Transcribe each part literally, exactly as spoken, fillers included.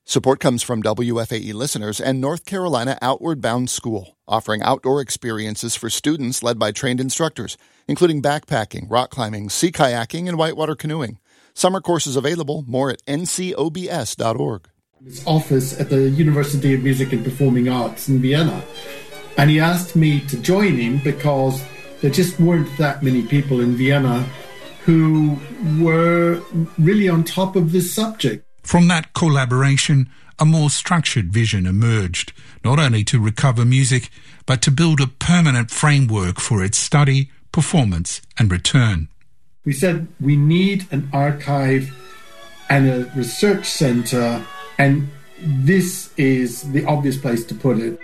Support comes from W F A E listeners and North Carolina Outward Bound School, offering outdoor experiences for students led by trained instructors, including backpacking, rock climbing, sea kayaking, and whitewater canoeing. Summer courses available. More at N C O B S dot org. His office at the University of Music and Performing Arts in Vienna. And he asked me to join him because there just weren't that many people in Vienna who were really on top of this subject. From that collaboration, a more structured vision emerged, not only to recover music, but to build a permanent framework for its study, performance and return. We said we need an archive and a research centre, and this is the obvious place to put it.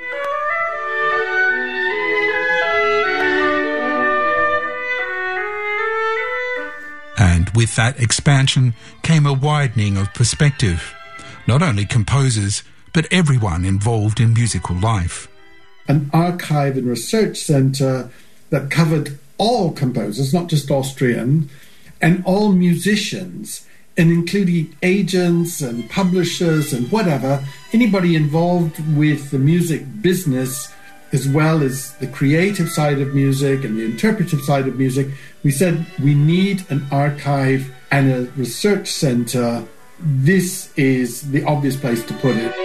And with that expansion came a widening of perspective. Not only composers, but everyone involved in musical life. An archive and research centre that covered all composers, not just Austrian, and all musicians, and including agents and publishers and whatever, anybody involved with the music business, as well as the creative side of music and the interpretive side of music. We said we need an archive and a research centre. This is the obvious place to put it.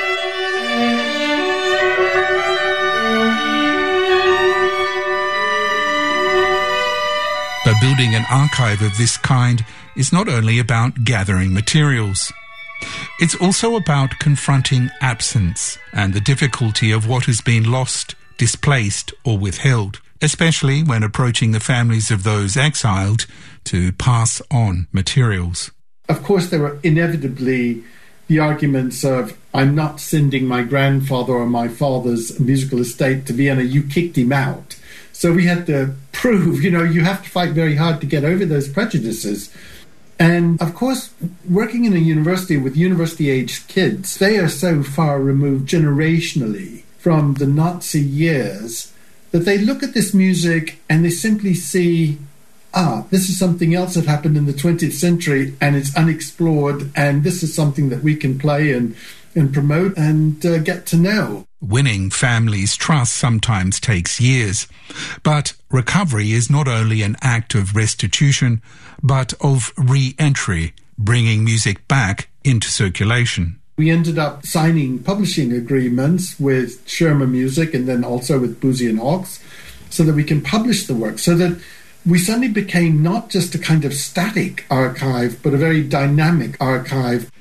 But building an archive of this kind is not only about gathering materials. It's also about confronting absence and the difficulty of what has been lost, displaced or withheld, especially when approaching the families of those exiled to pass on materials. Of course, there were inevitably the arguments of, I'm not sending my grandfather or my father's musical estate to Vienna, you kicked him out. So we had to prove, you know, you have to fight very hard to get over those prejudices. And, of course, working in a university with university-aged kids, they are so far removed generationally from the Nazi years that they look at this music and they simply see, ah, this is something else that happened in the twentieth century and it's unexplored, and this is something that we can play and, and promote and uh, get to know. Winning families' trust sometimes takes years, but recovery is not only an act of restitution, but of re-entry, bringing music back into circulation. We ended up signing publishing agreements with Schirmer Music and then also with Boosey and Hawkes so that we can publish the work, so that we suddenly became not just a kind of static archive, but a very dynamic archive.